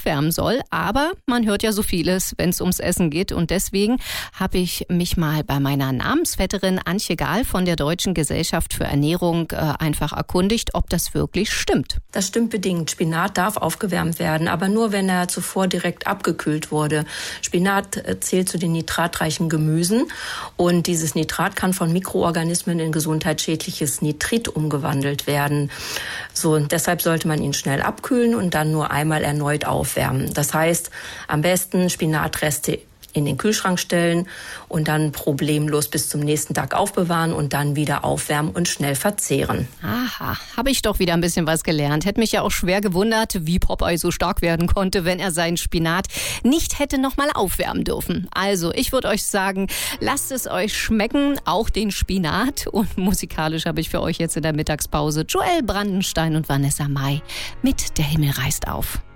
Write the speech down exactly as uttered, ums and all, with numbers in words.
aufwärmen soll. Aber man hört ja so vieles, wenn es ums Essen geht. Und deswegen habe ich mich mal bei meiner Namensvetterin Antje Gahl von der Deutschen Gesellschaft für Ernährung äh, einfach erkundigt, ob das wirklich stimmt. Das stimmt bedingt. Spinat darf aufgewärmt werden, aber nur, wenn er zuvor direkt abgekühlt wurde. Spinat äh, zählt zu den nitratreichen Gemüsen und dieses Nitrat kann von Mikroorganismen in gesundheitsschädliches Nitrit umgewandelt werden. So, und deshalb sollte man ihn schnell abkühlen und dann nur einmal erneut aufwärmen. Das heißt, am besten Spinatreste in den Kühlschrank stellen und dann problemlos bis zum nächsten Tag aufbewahren und dann wieder aufwärmen und schnell verzehren. Aha, habe ich doch wieder ein bisschen was gelernt. Hätte mich ja auch schwer gewundert, wie Popeye so stark werden konnte, wenn er seinen Spinat nicht hätte noch mal aufwärmen dürfen. Also, ich würde euch sagen, lasst es euch schmecken, auch den Spinat. Und musikalisch habe ich für euch jetzt in der Mittagspause Joel Brandenstein und Vanessa Mai mit Der Himmel reißt auf.